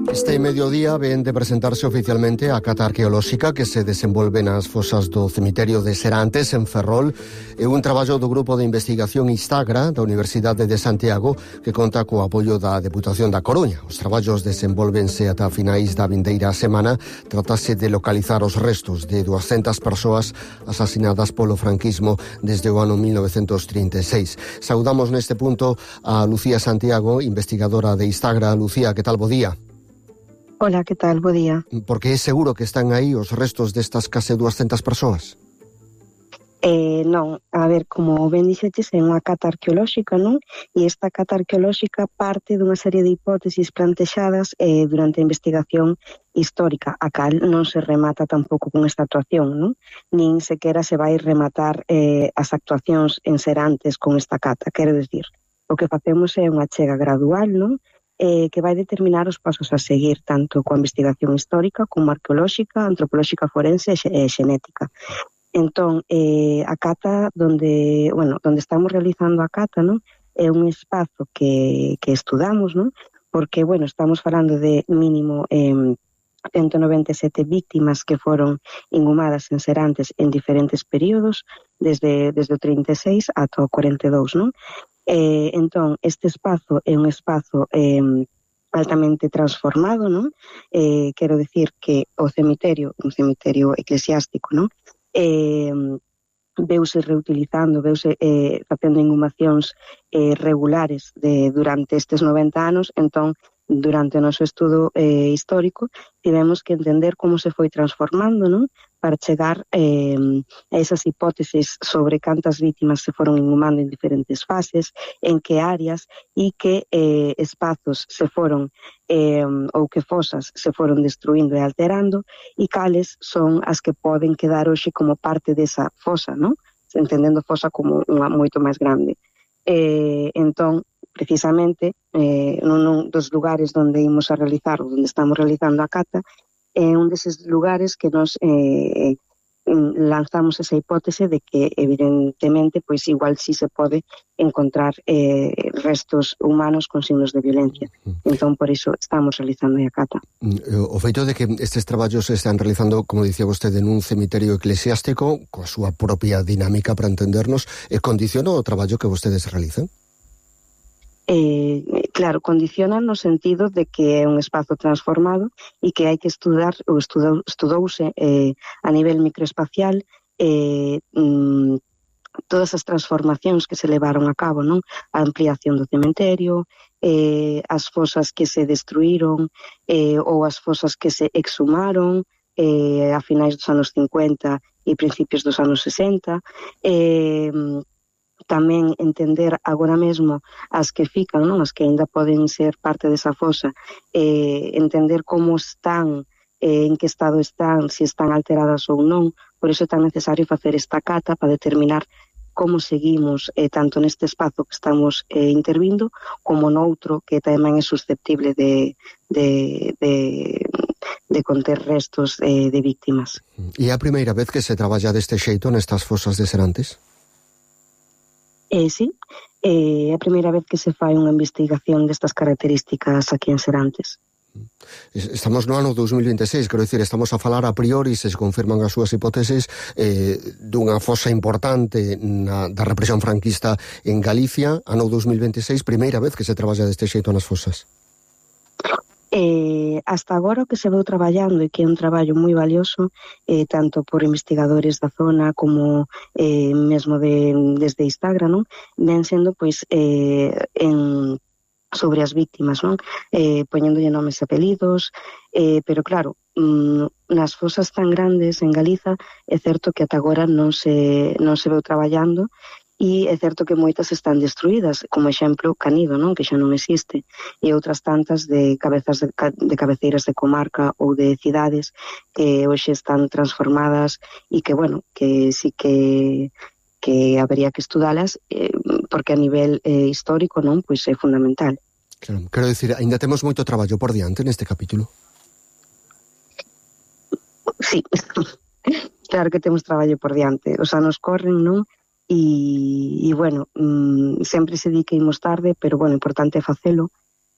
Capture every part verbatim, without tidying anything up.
Este mediodía ven de presentarse oficialmente a cata arqueolóxica que se desenvolve nas fosas do cemiterio de Serantes, en Ferrol. É un traballo do Grupo de Investigación Istagra da Universidade de Santiago que conta co apoio da Deputación da Coruña. Os traballos desenvolvense ata finais da vindeira semana. Tratase de localizar os restos de duascentas persoas asasinadas polo franquismo desde o ano mil novecentos trinta e seis. Saudamos neste punto a Lucía Santiago, investigadora de Istagra. Lucía, que tal? Bo día. Hola, que tal? Bo día. Porque é seguro que están aí os restos destas case duascentas persoas? Eh, non, a ver, como ben dixeches, é unha cata arqueolóxica, non? E esta cata arqueolóxica parte dunha serie de hipótesis plantexadas eh, durante a investigación histórica, a cal non se remata tampouco con esta actuación, non? Nin sequera se vai rematar eh, as actuacións en Serantes con esta cata, quero dicir, o que facemos é unha chega gradual, non? Eh, que vai determinar os pasos a seguir, tanto coa investigación histórica como arqueolóxica, antropolóxica forense e xenética. Entón, eh, a cata donde, bueno, donde estamos realizando a cata, non? É un espazo que, que estudamos, non? Porque, bueno, estamos falando de mínimo eh, ciento noventa e sete víctimas que foron inhumadas en Serantes en diferentes períodos, desde, desde o trinta e seis ata o cuarenta e dous, non? Eh, entón, este espazo é un espazo eh, altamente transformado, non? Eh, quero dicir que o cemiterio, un cemiterio eclesiástico, non? Eh, veuse reutilizando, veuse eh, facendo inhumacións eh, regulares de, durante estes noventa anos. Entón, durante o noso estudo eh, histórico, tivemos que entender como se foi transformando, non? Para chegar eh, a esas hipótesis sobre cantas vítimas se foron inhumando en diferentes fases, en que áreas e que eh, espazos se foron eh, ou que fosas se foron destruindo e alterando, e cales son as que poden quedar hoxe como parte desa fosa, non? Entendendo fosa como unha moito máis grande. Eh, entón, precisamente, eh, nun dos lugares onde imos a realizar, ou onde estamos realizando a cata, é un deses lugares que nos eh, lanzamos esa hipótese de que, evidentemente, pois igual si se pode encontrar eh, restos humanos con signos de violencia. Entón, por iso estamos realizando a cata. O feito de que estes traballos se están realizando, como dicía vostede, nun cemiterio eclesiástico, coa súa propia dinámica para entendernos, condiciona o traballo que vostedes realizan? Eh, claro, condiciona no sentido de que é un espazo transformado e que hai que estudar, ou estudou, estudouse eh, a nivel microespacial eh, mm, todas as transformacións que se levaron a cabo, non? A ampliación do cementerio, eh, as fosas que se destruíron eh, ou as fosas que se exhumaron eh, a finais dos anos cincuenta e principios dos anos sesenta, eh, tamén entender agora mesmo as que fican, non? As que ainda poden ser parte desa fosa, eh, entender como están, eh, en que estado están, se están alteradas ou non. Por iso é tan necesario facer esta cata para determinar como seguimos eh, tanto neste espazo que estamos eh, intervindo como noutro que tamén é susceptible de, de, de, de conter restos eh, de víctimas. E é a primeira vez que se traballa deste xeito nestas fosas de Serantes? Eh, sí, é eh, a primeira vez que se fai unha investigación destas características aquí en Serantes. Estamos no ano dos mil veintiséis, quero dicir, estamos a falar a priori, se se confirman as súas hipóteses, eh, dunha fosa importante na, da represión franquista en Galicia, ano dos mil veintiséis, primeira vez que se traballa deste xeito nas fosas. Eh, hasta agora o que se veu traballando e que é un traballo moi valioso eh, tanto por investigadores da zona como eh, mesmo de, desde Istagra, non? Ven sendo pois eh, en, sobre as víctimas, non? Eh, poñéndolle nomes e apelidos, eh, pero claro, mm, nas fosas tan grandes en Galiza é certo que ata agora non se, non se veu traballando. E é certo que moitas están destruídas, como exemplo Canido, non? Que xa non existe, e outras tantas de cabezas de, de cabeceiras de comarca ou de cidades que hoxe están transformadas e que, bueno, que sí que que habería que estudalas eh, porque a nivel eh, histórico, non? Pois é fundamental. Claro, quero dicir, ainda temos moito traballo por diante neste capítulo. Sí, claro que temos traballo por diante. Os anos corren, non? E, e bueno, mmm, sempre se di que imos tarde, pero bueno, importante é facelo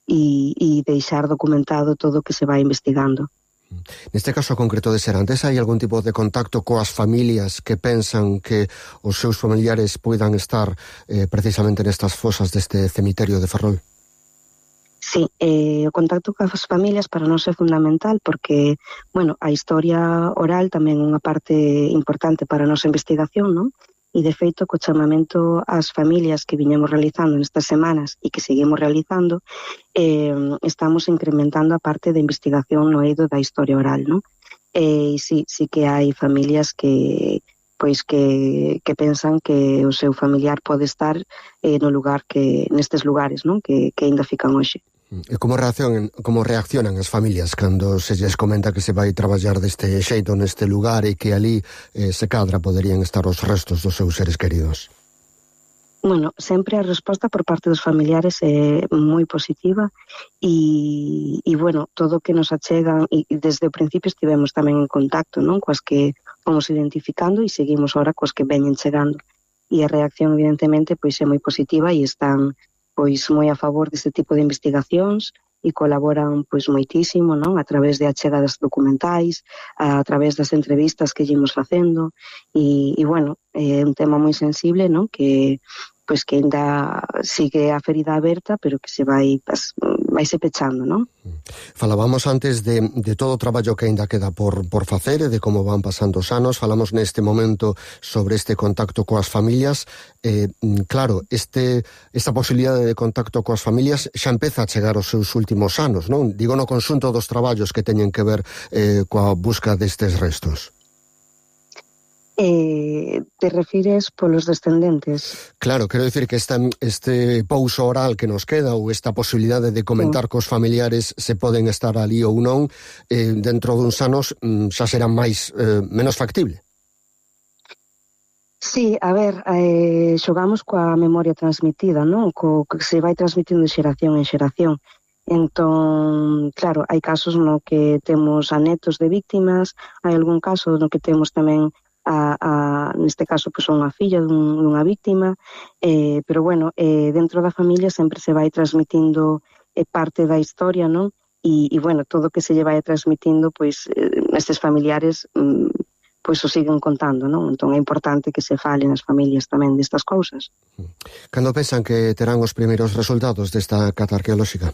e, e deixar documentado todo o que se vai investigando. Neste caso concreto de Serantes, hai algún tipo de contacto coas familias que pensan que os seus familiares poidan estar eh, precisamente nestas fosas deste cemiterio de Ferrol? Sí, eh, o contacto coas familias para nós é fundamental porque, bueno, a historia oral tamén é unha parte importante para a nosa investigación, non? E, de feito, co chamamento ás familias que viñemos realizando nestas semanas e que seguimos realizando, eh, estamos incrementando a parte de investigación no eido da historia oral, non? E sí, sí que hai familias que pois que, que pensan que o seu familiar pode estar eh, no lugar que nestes lugares, non? Que, que ainda fican hoxe. E como reaccionan, como reaccionan as familias cando se lles comenta que se vai traballar deste xeito neste lugar e que ali eh, se cadra poderían estar os restos dos seus seres queridos? Bueno, sempre a resposta por parte dos familiares é moi positiva e, e bueno, todo o que nos achegan e desde o principio estivemos tamén en contacto, non? Coas que fomos identificando e seguimos ahora coas que veñen chegando. E a reacción, evidentemente, pois é moi positiva e están pois moi a favor deste tipo de investigacións e colaboran pois moitísimo, non? A través de achegadas documentais, a través das entrevistas que llemos facendo e, e bueno, é un tema moi sensible, non? Que pois que ainda sigue a ferida aberta, pero que se vai pas, vai se pechando, non? Falábamos antes de, de todo o traballo que ainda queda por, por facer e de como van pasando os anos. Falamos neste momento sobre este contacto coas familias. Eh, claro, este, esta posibilidade de contacto coas familias xa empeza a chegar aos seus últimos anos, non? Digo no conxunto dos traballos que teñen que ver eh, coa busca destes restos. Eh, te refires polos descendentes? Claro, quero dicir que esta, este pouso oral que nos queda ou esta posibilidade de comentar sí. cos familiares se poden estar ali ou non, eh, dentro duns anos xa será máis eh, menos factible. Sí, a ver, eh, xogamos coa memoria transmitida, non? Co que se vai transmitindo de xeración en xeración. Entón, claro, hai casos no que temos a netos de víctimas, hai algún caso no que temos tamén A, a, neste caso, pois, unha filla dun, dunha víctima, eh, pero bueno, eh, dentro da familia sempre se vai transmitindo eh, parte da historia, non? E, e bueno, todo o que se lle vai transmitindo, pois, eh, nestes familiares, mm, pois o siguen contando, non? Entón é importante que se fale nas familias tamén destas cousas. Cando pensan que terán os primeiros resultados desta cata arqueolóxica?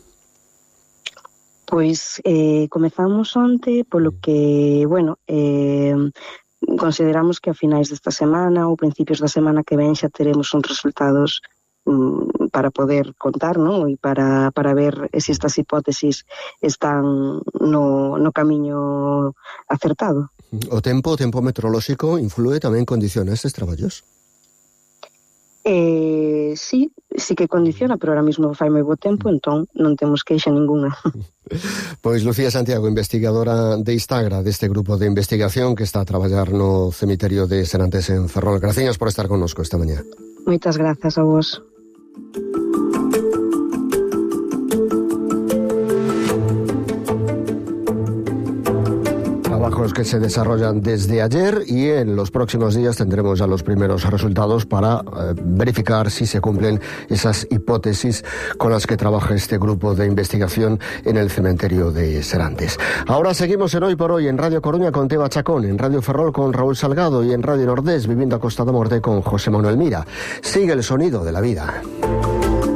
Pois eh, comezamos onte, polo que, bueno, eh, consideramos que a finais desta semana ou principios da semana que ven xa teremos uns resultados um, para poder contar, non? E para, para ver se estas hipótesis están no, no camiño acertado. O tempo, o tempo meteorolóxico influe tamén, condiciona estes traballos? Eh, sí, sí que condiciona, pero ahora mismo fai moi bo tempo, entón non temos queixa ninguna. Pois Lucía Santiago, investigadora de Istagra, deste grupo de investigación que está a traballar no cemiterio de Serantes en Ferrol. Gracias por estar connosco esta mañá. Moitas grazas a vos. Trabajos que se desarrollan desde ayer y en los próximos días tendremos ya los primeros resultados para eh, verificar si se cumplen esas hipótesis con las que trabaja este grupo de investigación en el cementerio de Serantes. Ahora seguimos en Hoy por Hoy en Radio Coruña con Teba Chacón, en Radio Ferrol con Raúl Salgado y en Radio Nordés Viviendo a Costa da Morte con José Manuel Mira. Sigue el sonido de la vida.